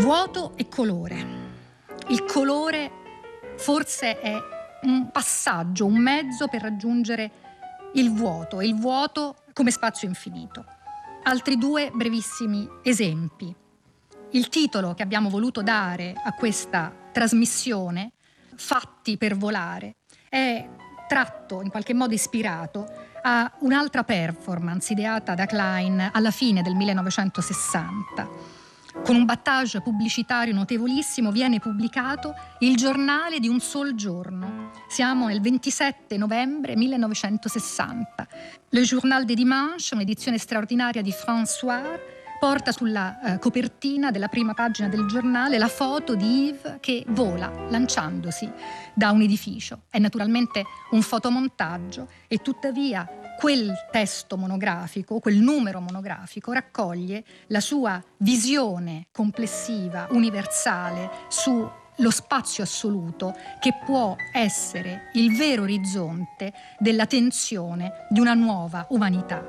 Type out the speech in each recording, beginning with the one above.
Vuoto e colore. Il colore forse è un passaggio, un mezzo per raggiungere il vuoto come spazio infinito. Altri due brevissimi esempi. Il titolo che abbiamo voluto dare a questa trasmissione, Fatti per volare, è tratto, in qualche modo ispirato, a un'altra performance ideata da Klein alla fine del 1960. Con un battage pubblicitario notevolissimo viene pubblicato Il giornale di un sol giorno. Siamo nel 27 novembre 1960. Le Journal des Dimanches, un'edizione straordinaria di François, porta sulla copertina della prima pagina del giornale la foto di Yves che vola lanciandosi da un edificio. È naturalmente un fotomontaggio e tuttavia quel testo monografico, quel numero monografico raccoglie la sua visione complessiva, universale, sullo spazio assoluto che può essere il vero orizzonte della tensione di una nuova umanità.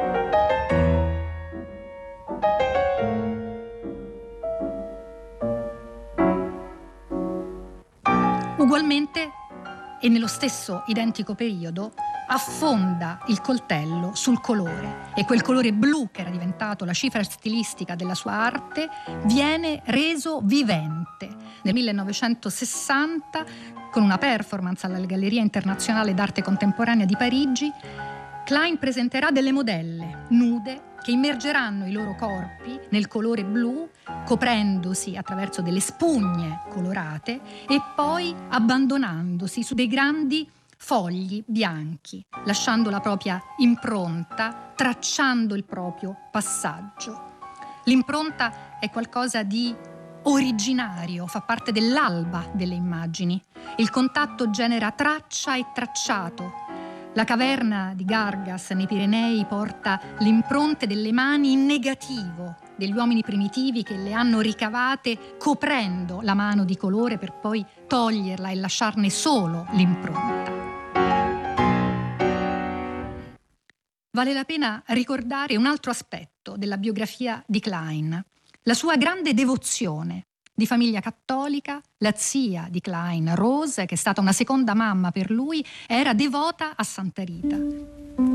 Ugualmente e nello stesso identico periodo affonda il coltello sul colore e quel colore blu che era diventato la cifra stilistica della sua arte viene reso vivente. Nel 1960, con una performance alla Galleria Internazionale d'Arte Contemporanea di Parigi, Klein presenterà delle modelle nude che immergeranno i loro corpi nel colore blu, coprendosi attraverso delle spugne colorate e poi abbandonandosi su dei grandi fogli bianchi, lasciando la propria impronta, tracciando il proprio passaggio. L'impronta è qualcosa di originario, fa parte dell'alba delle immagini. Il contatto genera traccia e tracciato. La caverna di Gargas nei Pirenei porta le impronte delle mani in negativo degli uomini primitivi che le hanno ricavate coprendo la mano di colore per poi toglierla e lasciarne solo l'impronta. Vale la pena ricordare un altro aspetto della biografia di Klein, la sua grande devozione. Di famiglia cattolica, la zia di Klein, Rose, che è stata una seconda mamma per lui, era devota a Santa Rita.